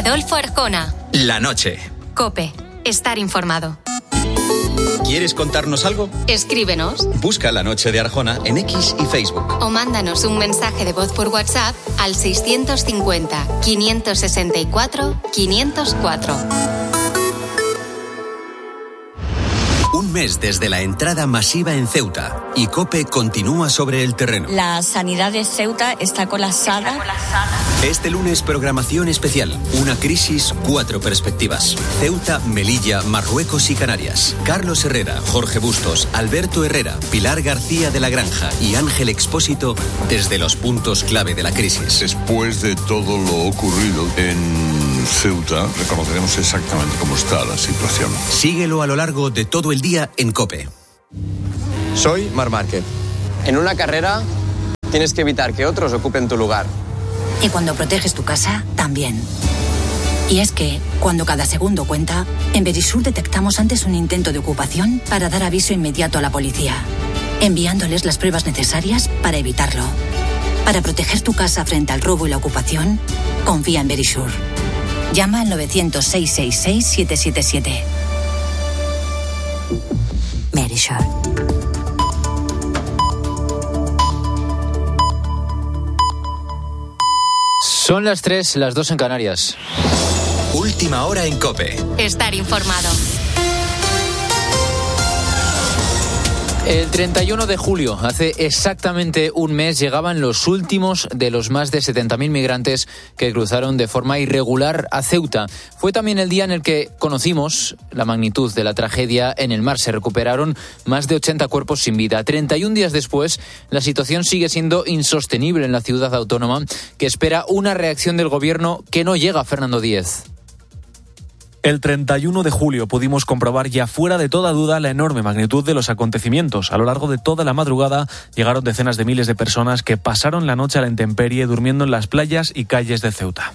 Adolfo Arjona. La noche. COPE. Estar informado. ¿Quieres contarnos algo? Escríbenos. Busca La Noche de Arjona en X y Facebook. O mándanos un mensaje de voz por WhatsApp al 650-564-504. Un mes desde la entrada masiva en Ceuta y COPE continúa sobre el terreno. La sanidad de Ceuta está colapsada. Este lunes, programación especial. Una crisis, 4 perspectivas. Ceuta, Melilla, Marruecos y Canarias. Carlos Herrera, Jorge Bustos, Alberto Herrera, Pilar García de la Granja y Ángel Expósito desde los puntos clave de la crisis. Después de todo lo ocurrido en Ceuta, reconoceremos exactamente cómo está la situación. Síguelo a lo largo de todo el día en COPE. Soy Marc Márquez. En una carrera tienes que evitar que otros ocupen tu lugar. Y cuando proteges tu casa, también. Y es que, cuando cada segundo cuenta, en Verisur detectamos antes un intento de ocupación para dar aviso inmediato a la policía, enviándoles las pruebas necesarias para evitarlo. Para proteger tu casa frente al robo y la ocupación, confía en Verisur. Llama al 900-666-777. Verisur. Son las 3, las 2 en Canarias. Última hora en COPE. Estar informado. El 31 de julio, hace exactamente un mes, llegaban los últimos de los más de 70.000 migrantes que cruzaron de forma irregular a Ceuta. Fue también el día en el que conocimos la magnitud de la tragedia en el mar. Se recuperaron más de 80 cuerpos sin vida. 31 días después, la situación sigue siendo insostenible en la ciudad autónoma, que espera una reacción del gobierno que no llega, Fernando Díez. El 31 de julio pudimos comprobar ya fuera de toda duda la enorme magnitud de los acontecimientos. A lo largo de toda la madrugada llegaron decenas de miles de personas que pasaron la noche a la intemperie durmiendo en las playas y calles de Ceuta.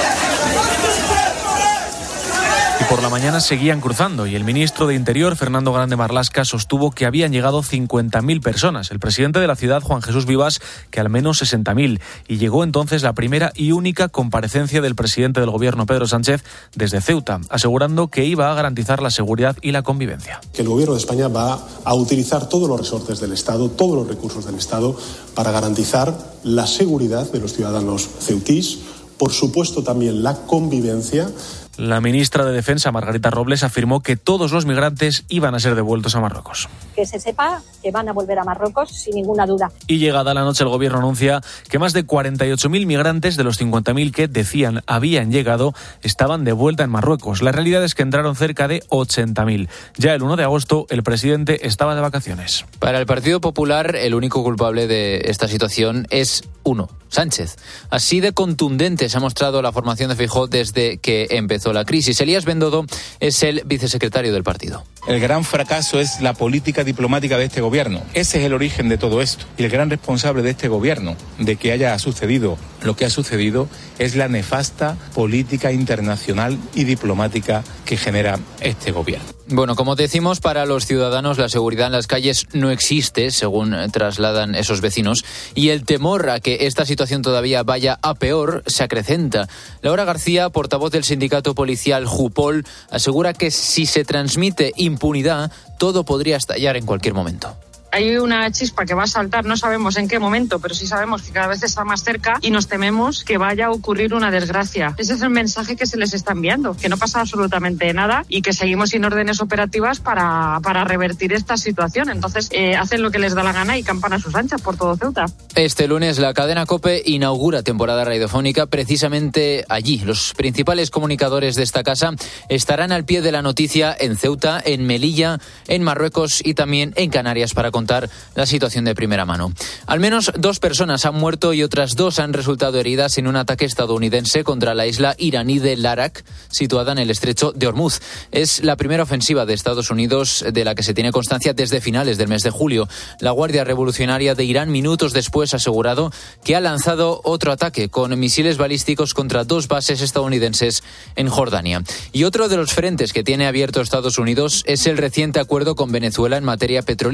Y por la mañana seguían cruzando y el ministro de Interior, Fernando Grande Marlaska, sostuvo que habían llegado 50.000 personas. El presidente de la ciudad, Juan Jesús Vivas, que al menos 60.000. Y llegó entonces la primera y única comparecencia del presidente del gobierno, Pedro Sánchez, desde Ceuta, asegurando que iba a garantizar la seguridad y la convivencia. Que el gobierno de España va a utilizar todos los resortes del Estado, todos los recursos del Estado, para garantizar la seguridad de los ciudadanos ceutís, por supuesto también la convivencia. La ministra de Defensa, Margarita Robles, afirmó que todos los migrantes iban a ser devueltos a Marruecos. Que se sepa que van a volver a Marruecos sin ninguna duda. Y llegada la noche, el gobierno anuncia que más de 48.000 migrantes de los 50.000 que decían habían llegado estaban de vuelta en Marruecos. La realidad es que entraron cerca de 80.000. Ya el 1 de agosto, el presidente estaba de vacaciones. Para el Partido Popular, el único culpable de esta situación es uno, Sánchez. Así de contundente se ha mostrado la formación de Feijóo desde que empezó la crisis. Elías Bendodo es el vicesecretario del partido. El gran fracaso es la política diplomática de este gobierno. Ese es el origen de todo esto. Y el gran responsable de este gobierno, de que haya sucedido lo que ha sucedido, es la nefasta política internacional y diplomática que genera este gobierno. Bueno, como decimos, para los ciudadanos la seguridad en las calles no existe, según trasladan esos vecinos, y el temor a que esta situación todavía vaya a peor se acrecenta. Laura García, portavoz del sindicato policial Jupol, asegura que si se transmite impunidad, todo podría estallar en cualquier momento. Hay una chispa que va a saltar, no sabemos en qué momento, pero sí sabemos que cada vez está más cerca y nos tememos que vaya a ocurrir una desgracia. Ese es el mensaje que se les está enviando, que no pasa absolutamente nada y que seguimos sin órdenes operativas para revertir esta situación. Entonces hacen lo que les da la gana y campan a sus anchas por todo Ceuta. Este lunes la cadena COPE inaugura temporada radiofónica precisamente allí. Los principales comunicadores de esta casa estarán al pie de la noticia en Ceuta, en Melilla, en Marruecos y también en Canarias para contar la situación de primera mano. Al menos 2 personas han muerto y otras 2 han resultado heridas en un ataque estadounidense contra la isla iraní de Larak, situada en el estrecho de Hormuz. Es la primera ofensiva de Estados Unidos de la que se tiene constancia desde finales del mes de julio. La Guardia Revolucionaria de Irán, minutos después, ha asegurado que ha lanzado otro ataque con misiles balísticos contra 2 bases estadounidenses en Jordania. Y otro de los frentes que tiene abierto Estados Unidos es el reciente acuerdo con Venezuela en materia petrolífera.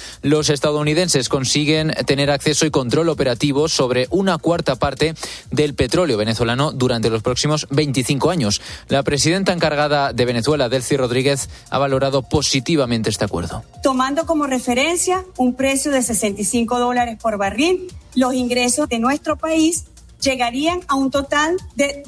Los estadounidenses consiguen tener acceso y control operativo sobre una cuarta parte del petróleo venezolano durante los próximos 25 años. La presidenta encargada de Venezuela, Delcy Rodríguez, ha valorado positivamente este acuerdo. Tomando como referencia un precio de $65 por barril, los ingresos de nuestro país llegarían a un total de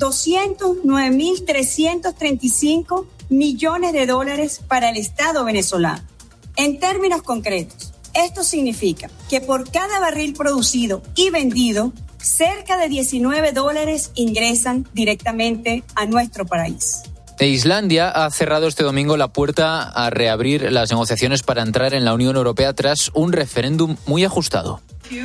$209.335 millones para el Estado venezolano. En términos concretos, esto significa que por cada barril producido y vendido, cerca de $19 ingresan directamente a nuestro país. Islandia ha cerrado este domingo la puerta a reabrir las negociaciones para entrar en la Unión Europea tras un referéndum muy ajustado.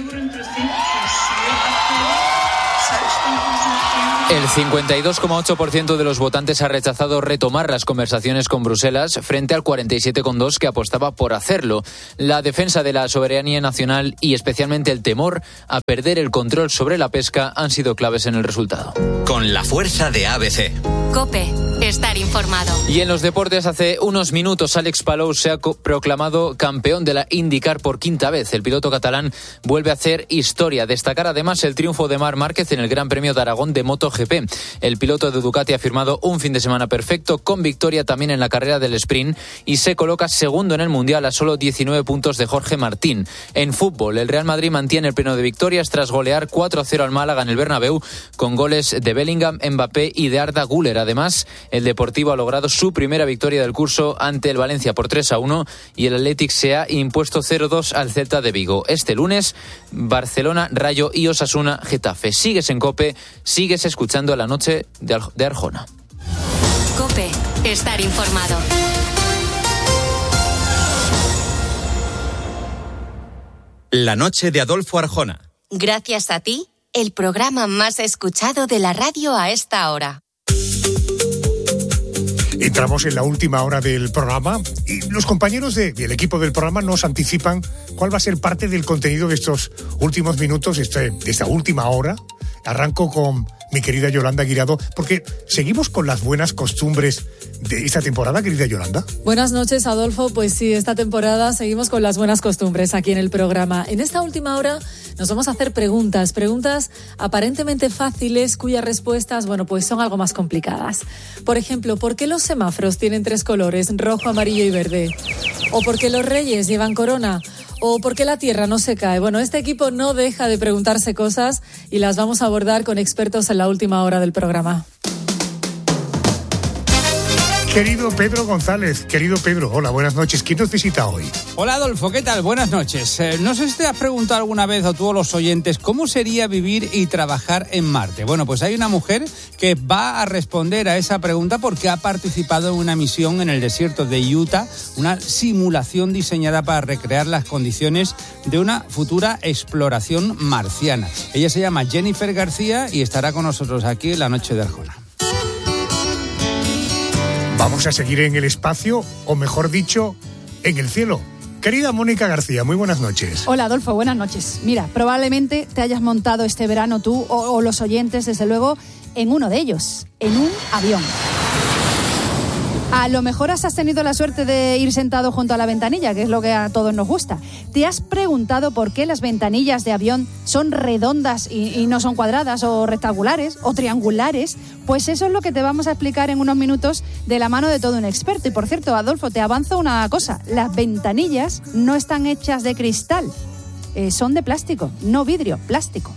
El 52,8% de los votantes ha rechazado retomar las conversaciones con Bruselas frente al 47,2% que apostaba por hacerlo. La defensa de la soberanía nacional y especialmente el temor a perder el control sobre la pesca han sido claves en el resultado. Con la fuerza de ABC. COPE. Estar informado. Y en los deportes, hace unos minutos, Alex Palou se ha proclamado campeón de la IndyCar por quinta vez. El piloto catalán vuelve a hacer historia. Destacar además el triunfo de Marc Márquez en el Gran Premio de Aragón de MotoGP. El piloto de Ducati ha firmado un fin de semana perfecto, con victoria también en la carrera del sprint, y se coloca segundo en el Mundial a solo 19 puntos de Jorge Martín. En fútbol, el Real Madrid mantiene el pleno de victorias tras golear 4-0 al Málaga en el Bernabéu, con goles de Bellingham, Mbappé y de Arda Güler. Además, el Deportivo ha logrado su primera victoria del curso ante el Valencia por 3-1 y el Athletic se ha impuesto 0-2 al Celta de Vigo. Este lunes, Barcelona, Rayo y Osasuna, Getafe. Sigues en COPE, sigues escuchando La Noche de Arjona. COPE. Estar informado. La Noche de Adolfo Arjona. Gracias a ti, el programa más escuchado de la radio a esta hora. Entramos en la última hora del programa y los compañeros del equipo del programa nos anticipan cuál va a ser parte del contenido de estos últimos minutos, de esta última hora. Arranco con mi querida Yolanda Guirado, porque seguimos con las buenas costumbres de esta temporada, querida Yolanda. Buenas noches, Adolfo. Pues sí, esta temporada seguimos con las buenas costumbres aquí en el programa. En esta última hora nos vamos a hacer preguntas aparentemente fáciles, cuyas respuestas, pues son algo más complicadas. Por ejemplo, ¿por qué los semáforos tienen 3 colores, rojo, amarillo y verde? ¿O por qué los reyes llevan corona? ¿O por qué la tierra no se cae? Este equipo no deja de preguntarse cosas y las vamos a abordar con expertos en la última hora del programa. Querido Pedro González, hola, buenas noches. ¿Quién nos visita hoy? Hola Adolfo, ¿qué tal? Buenas noches. No sé si te has preguntado alguna vez, o todos los oyentes, ¿cómo sería vivir y trabajar en Marte? Pues hay una mujer que va a responder a esa pregunta porque ha participado en una misión en el desierto de Utah, una simulación diseñada para recrear las condiciones de una futura exploración marciana. Ella se llama Jennifer García y estará con nosotros aquí en La Noche de Arjona. Vamos a seguir en el espacio, o mejor dicho, en el cielo. Querida Mónica García, muy buenas noches. Hola Adolfo, buenas noches. Mira, probablemente te hayas montado este verano tú, o los oyentes, desde luego, en uno de ellos, en un avión. A lo mejor has tenido la suerte de ir sentado junto a la ventanilla, que es lo que a todos nos gusta. ¿Te has preguntado por qué las ventanillas de avión son redondas y no son cuadradas o rectangulares o triangulares? Pues eso es lo que te vamos a explicar en unos minutos de la mano de todo un experto. Y por cierto, Adolfo, te avanzo una cosa. Las ventanillas no están hechas de cristal, son de plástico, no vidrio, plástico.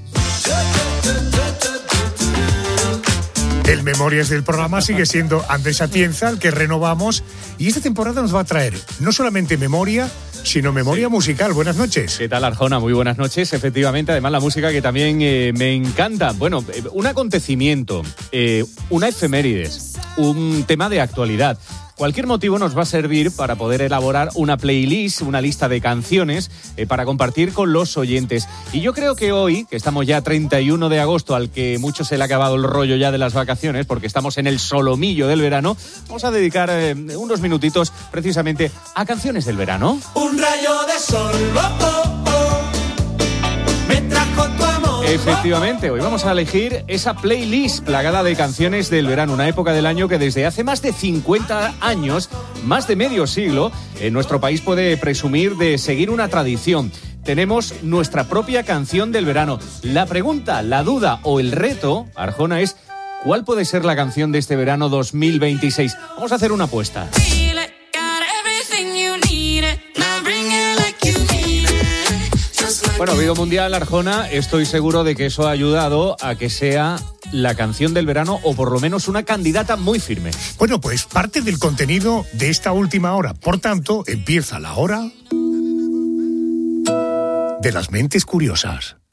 El Memorias del programa sigue siendo Andrés Atienza, al que renovamos, y esta temporada nos va a traer no solamente memoria, sino memoria musical. Buenas noches. ¿Qué tal, Arjona? Muy buenas noches. Efectivamente, además la música que también me encanta. Un acontecimiento, una efemérides, un tema de actualidad. Cualquier motivo nos va a servir para poder elaborar una playlist, una lista de canciones para compartir con los oyentes. Y yo creo que hoy, que estamos ya 31 de agosto, al que mucho se le ha acabado el rollo ya de las vacaciones, porque estamos en el solomillo del verano, vamos a dedicar unos minutitos precisamente a canciones del verano. Un rayo de sol, me trajo tu amor. Efectivamente, hoy vamos a elegir esa playlist plagada de canciones del verano, una época del año que desde hace más de 50 años, más de medio siglo, en nuestro país puede presumir de seguir una tradición. Tenemos nuestra propia canción del verano. La pregunta, la duda o el reto, Arjona, es ¿cuál puede ser la canción de este verano 2026? Vamos a hacer una apuesta. Bueno, Vivo Mundial, Arjona, estoy seguro de que eso ha ayudado a que sea la canción del verano o por lo menos una candidata muy firme. Bueno, pues parte del contenido de esta última hora. Por tanto, empieza la hora de las mentes curiosas.